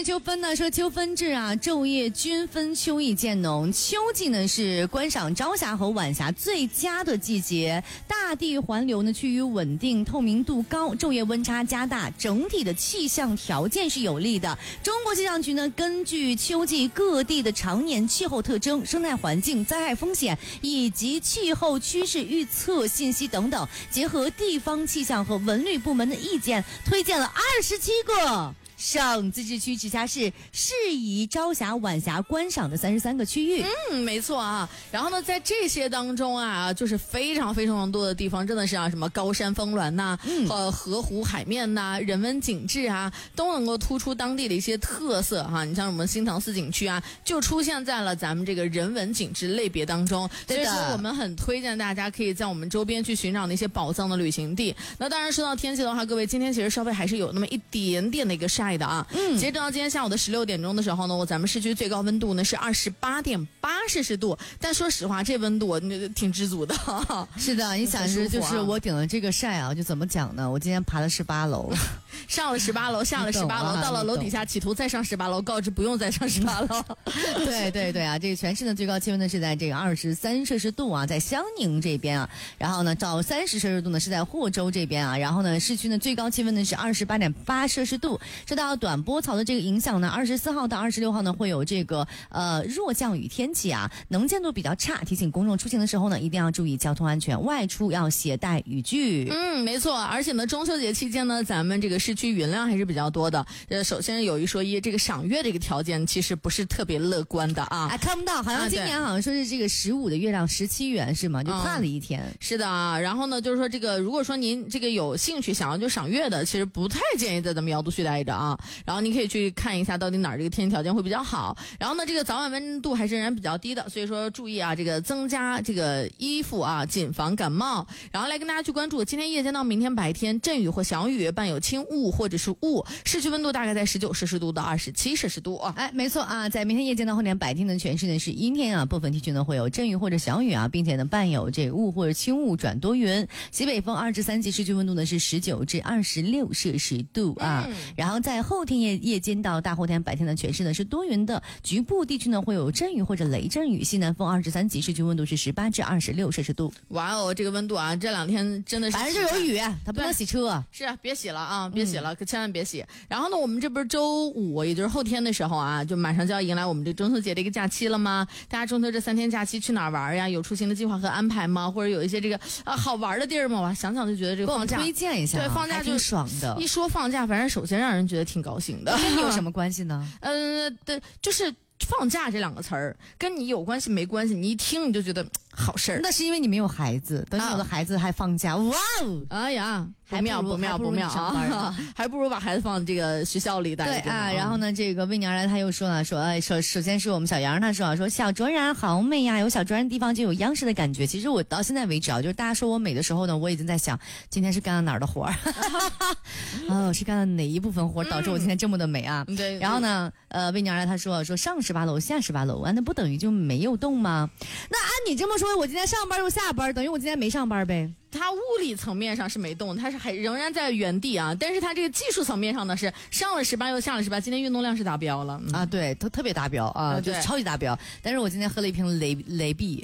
秋分呢，说秋分至啊，昼夜均分，秋意渐浓。秋季呢是观赏朝霞和晚霞最佳的季节，大地环流呢趋于稳定，透明度高，昼夜温差加大，整体的气象条件是有利的。中国气象局呢根据秋季各地的常年气候特征、生态环境、灾害风险以及气候趋势预测信息等等，结合地方气象和文旅部门的意见，推荐了27个省、自治区、直辖市适宜朝霞、晚霞观赏的33个区域。 没错啊。然后呢，在这些当中啊，就是非常非常多的地方，真的是啊，什么高山峰峦呐、河湖海面呐、人文景致啊，都能够突出当地的一些特色哈。你像我们新塘寺景区啊，就出现在了咱们这个人文景致类别当中。所以说，我们很推荐大家可以在我们周边去寻找那些宝藏的旅行地。那当然，说到天气的话，各位今天其实稍微还是有那么一点点的一个晒的啊。截止到今天下午的16点钟的时候呢，咱们市区最高温度呢是28.8摄氏度，但说实话，这温度我挺知足的。 是的，你想是就是我顶了这个晒啊，就怎么讲呢？我今天爬了18楼。 上了18楼，下了18楼，到了楼底下企图再上18楼，告知不用再上18楼。 对啊，这个全市的最高气温呢是在这个23摄氏度啊，在襄宁这边啊，然后呢到30摄氏度呢是在霍州这边啊，然后呢市区呢最高气温呢是28.8摄氏度。受到短波槽的这个影响呢，24号到26号呢会有这个弱降雨天气啊，能见度比较差，提醒公众出行的时候呢一定要注意交通安全，外出要携带雨具。 没错，而且呢中秋节期间呢，咱们这个市区云量还是比较多的。首先有一说一，这个赏月这个条件其实不是特别乐观的啊， 看不到，好像今年好像说是这个15的月亮17圆是吗？就跨了一天。 是的啊，然后呢就是说这个如果说您这个有兴趣想要就赏月的，其实不太建议在咱们瑶都区待着啊，然后你可以去看一下到底哪儿这个天气条件会比较好。然后呢这个早晚温度还是仍然比较低的，所以说注意啊，这个增加这个衣服啊，谨防感冒。然后来跟大家去关注今天夜间到明天白天阵雨或小雨，伴有轻雾或者是雾，市区温度大概在19摄氏度到27摄氏度啊。 没错啊，在明天夜间到后天白天呢，全市呢是阴天啊，部分地区呢会有阵雨或者小雨啊，并且呢伴有这雾或者轻雾转多云，西北风2至3级，市区温度呢是19至26摄氏度啊。然后在后天夜间到大后天白天的全市呢是多云的，局部地区呢会有阵雨或者雷阵雨，西南风2至3级，市区温度是18至26摄氏度。 哇哦，这个温度啊，这两天真的是反正就有雨，它不能洗车。 是啊，别洗了啊，别洗了，可千万别洗。然后呢，我们这不是周5，也就是后天的时候啊，就马上就要迎来我们这中秋节的一个假期了吗？大家中秋这3天假期去哪儿玩呀？有出行的计划和安排吗？或者有一些这个好玩的地儿吗？我想想就觉得这个放假推荐一下， 对，放假就挺爽的。 一说放假，反正首先让人觉得挺高兴的。 跟你有什么关系呢？ 对，就是放假这2个词儿跟你有关系没关系，你一听你就觉得好事儿。 那是因为你没有孩子，等你有的孩子还放假，哇哦！ 哎呀，不妙啊！还不如把孩子放这个学校里待着。 对啊，然后呢，这个魏娘然她又说了，首先是我们小杨，她说小卓然好美呀，有小卓然的地方就有央视的感觉。其实我到现在为止啊，就是大家说我美的时候呢，我已经在想今天是干了哪儿的活儿，是干了哪一部分活导致我今天这么的美啊？ 对。 然后呢，魏娘然她说上18楼下18楼啊，那不等于就没有动吗？那按你这么说，我今天上班又下班，等于我今天没上班呗？ 它物理层面上是没动，它是还仍然在原地啊，但是它这个技术层面上呢是上了18又下了18，今天运动量是达标了啊，对，都特别达标啊，就是超级达标。但是我今天喝了一瓶雷碧，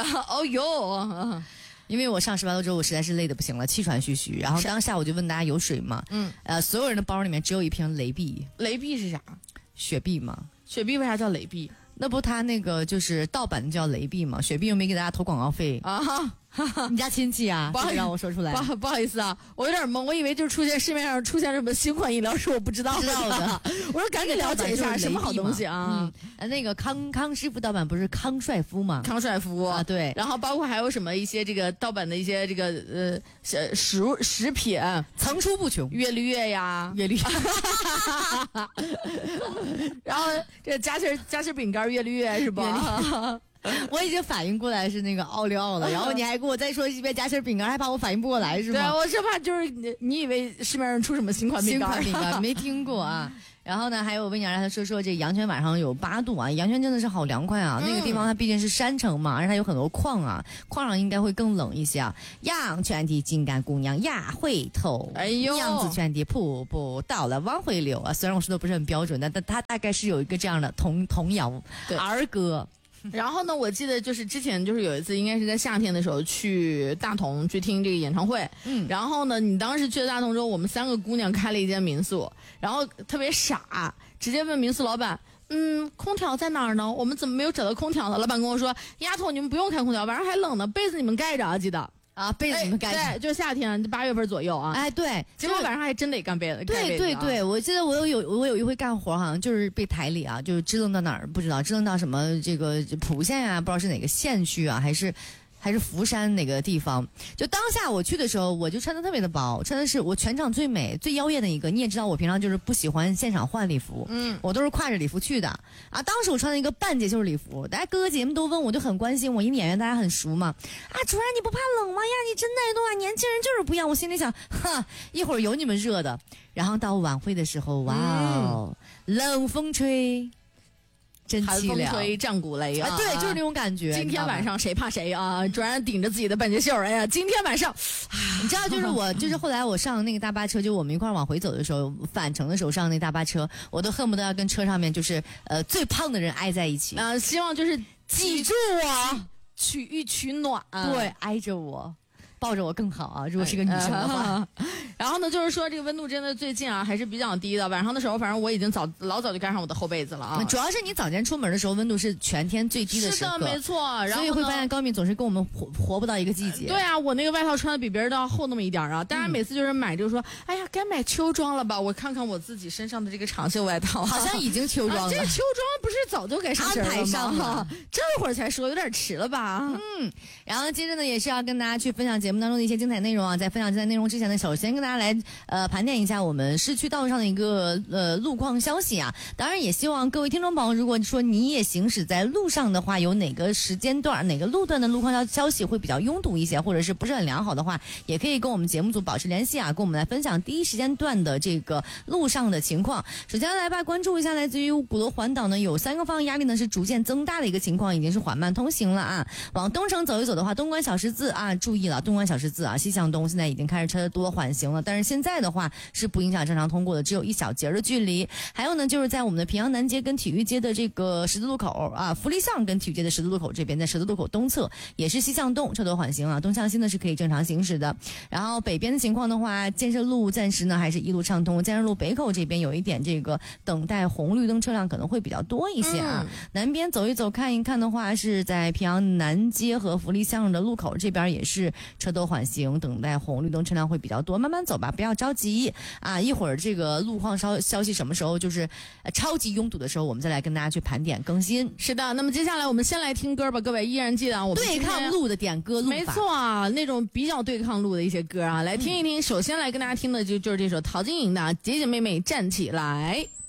因为我上18楼之后我实在是累得不行了，气喘吁吁，然后当下我就问大家有水吗？所有人的包里面只有一瓶雷碧。 雷碧是啥？ 雪碧吗？ 雪碧为啥叫雷碧？ 那不他那个就是盗版的叫雷碧吗？雪碧又没给大家投广告费啊！你家亲戚啊？不让我说出来。 不好意思啊，我有点懵，我以为就是市面上出现什么新款饮料是我不知道的。我说赶紧了解一下什么好东西啊！ 那个康师傅盗版不是康帅夫吗？ 康帅夫啊， 对。 然后包括还有什么一些这个盗版的一些这个食品层出不穷， 月绿月呀， 月绿。 然后这夹心饼干月绿月是吧？ 我已经反应过来是那个奥利奥了，然后你还给我再说一遍夹心饼干，还怕我反应不过来是吗？ 对，我是怕就是你以为市面上出什么新款饼干没听过啊。 然后呢，还有我跟你讲，让他说这阳泉晚上有8度啊，阳泉真的是好凉快啊。那个地方它毕竟是山城嘛，而且它有很多矿啊，矿上应该会更冷一些啊。阳泉的金干姑娘呀回头， 哎呦， 扬子泉的瀑布到了往回流啊。虽然我说的不是很标准，但它大概是有一个这样的童谣儿歌。 然后呢，我记得就是之前就是有一次，应该是在夏天的时候去大同去听这个演唱会。然后呢，你当时去了大同之后，我们3个姑娘开了一间民宿，然后特别傻，直接问民宿老板。空调在哪儿呢？我们怎么没有找到空调呢？老板跟我说：“丫头，你们不用开空调，晚上还冷呢，被子你们盖着啊，记得。” 啊，被子你们盖着， 对，就是夏天8月份左右啊。 哎，对， 结果晚上还真得盖被子。 对，我记得我有一回干活，好像就是被台里啊，就是支棱到哪儿不知道，支棱到什么这个莆县啊，不知道是哪个县区啊，还是福山哪个地方。就当下我去的时候，我就穿的特别的薄，穿的是我全场最美最妖艳的一个。你也知道我平常就是不喜欢现场换礼服，我都是挎着礼服去的啊。当时我穿了一个半截袖礼服，大家哥哥姐姐们都问我，就很关心我，因为演员大家很熟嘛。啊，主任你不怕冷吗呀？你真耐冻啊，年轻人就是不一样。我心里想，一会儿有你们热的。然后到晚会的时候，哇哦，冷风吹。真寒风吹战鼓擂啊！ 对，就是那种感觉。 今天晚上谁怕谁啊？主任顶着自己的半截袖，哎呀，今天晚上， 你知道，就是后来我上那个大巴车，就我们一块往回走的时候，返程的时候上那大巴车，我都恨不得要跟车上面就是最胖的人挨在一起希望就是挤住我，取暖， 对，挨着我。抱着我更好啊！如果是个女生的话， 然后呢，就是说这个温度真的最近啊还是比较低的。晚上的时候，反正我已经老早就盖上我的厚被子了啊。 主要是你早间出门的时候，温度是全天最低的时刻， 是的，没错。然后所以会发现高敏总是跟我们活不到一个季节。 对啊，我那个外套穿的比别人都要厚那么一点啊。大家每次就是买就说，哎呀，该买秋装了吧？我看看我自己身上的这个长袖外套， 好像已经秋装了。 这个秋装不是早就该上身了吗？ 安排上了， 这会儿才说，有点迟了吧？ 然后接着呢，也是要跟大家去分享节目当中的一些精彩内容啊。在分享精彩内容之前呢，首先跟大家来盘点一下我们市区道路上的一个路况消息啊。当然也希望各位听众朋友，如果说你也行驶在路上的话，有哪个时间段哪个路段的路况消息会比较拥堵一些，或者是不是很良好的话，也可以跟我们节目组保持联系啊，跟我们来分享第一时间段的这个路上的情况。首先来吧，关注一下来自于鼓楼环岛呢，有3个方向压力呢是逐渐增大的一个情况，已经是缓慢通行了啊。往东城走一走的话，东关小十字啊，注意了，东关小十字啊，西向东现在已经开始车多缓行了，但是现在的话是不影响正常通过的，只有1小节的距离。还有呢，就是在我们的平阳南街跟体育街的这个十字路口啊，福利巷跟体育街的十字路口这边，在十字路口东侧也是西向东车多缓行啊，东向西呢是可以正常行驶的。然后北边的情况的话，建设路暂时呢还是一路畅通，建设路北口这边有一点这个等待红绿灯车辆可能会比较多一些啊。南边走一走看一看的话，是在平阳南街和福利巷的路口这边也是车多缓行，等待红绿灯车辆会比较多，慢慢走吧，不要着急啊。一会儿这个路况消息什么时候就是超级拥堵的时候，我们再来跟大家去盘点更新。 是的，那么接下来我们先来听歌吧，各位依然记得我们对抗路的点歌路法， 没错啊，那种比较对抗路的一些歌啊，来听一听。首先来跟大家听的就是这首陶晶莹的《姐姐妹妹站起来》。